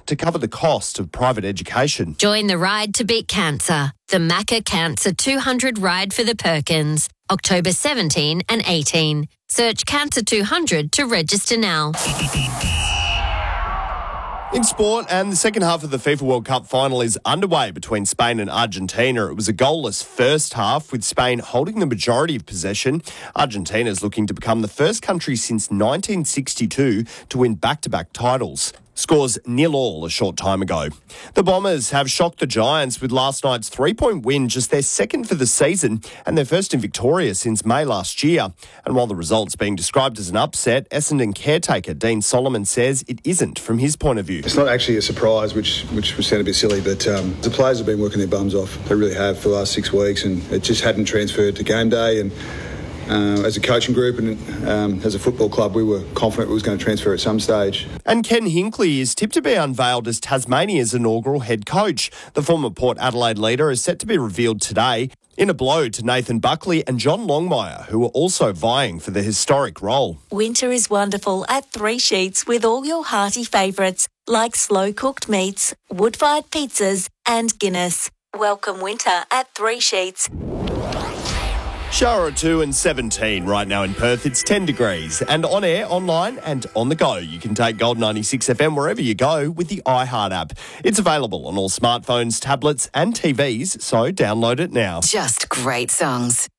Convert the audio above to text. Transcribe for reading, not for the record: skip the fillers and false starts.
to cover the cost of private education. Join the ride to beat cancer. The Macca Cancer 200 Ride for the Perkins, October 17 and 18. Search Cancer 200 to register now. In sport, and the second half of the FIFA World Cup final is underway between Spain and Argentina. It was a goalless first half, with Spain holding the majority of possession. Argentina is looking to become the first country since 1962 to win back-to-back titles. Scores 0-0 a short time ago. The Bombers have shocked the Giants with last night's 3-point win, just their second for the season and their first in Victoria since May last year. And while the result's being described as an upset, Essendon caretaker Dean Solomon says it isn't from his point of view. It's not actually a surprise, which would sound a bit silly, but the players have been working their bums off. They really have for the last 6 weeks, and it just hadn't transferred to game day. And as a coaching group and as a football club, we were confident it was going to transfer at some stage. And Ken Hinkley is tipped to be unveiled as Tasmania's inaugural head coach. The former Port Adelaide leader is set to be revealed today in a blow to Nathan Buckley and John Longmire, who are also vying for the historic role. Winter is wonderful at Three Sheets with all your hearty favourites like slow-cooked meats, wood-fired pizzas and Guinness. Welcome winter at Three Sheets. Shara 2 and 17 right now in Perth. It's 10 degrees. And on air, online and on the go. You can take Gold 96 FM wherever you go with the iHeart app. It's available on all smartphones, tablets and TVs, so download it now. Just great songs.